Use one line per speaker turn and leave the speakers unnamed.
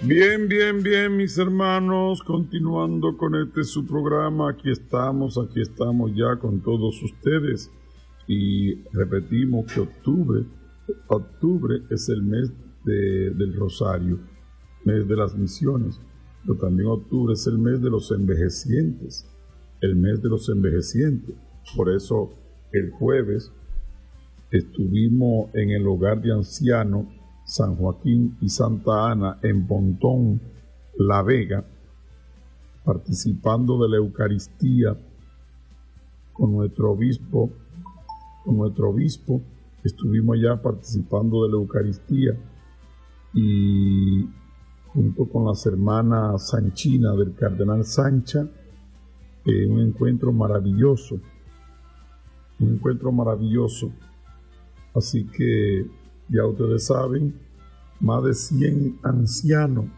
Bien, bien, bien, mis hermanos, continuando con su programa, aquí estamos ya con todos ustedes y repetimos que octubre es el mes del Rosario, mes de las misiones, pero también octubre es el mes de los envejecientes, por eso el jueves estuvimos en el hogar de ancianos San Joaquín y Santa Ana en Pontón, La Vega, participando de la Eucaristía con nuestro obispo, estuvimos allá participando de la Eucaristía y junto con las hermanas Sanchina del Cardenal Sancha, un encuentro maravilloso, así que ya ustedes saben, más de 100 ancianos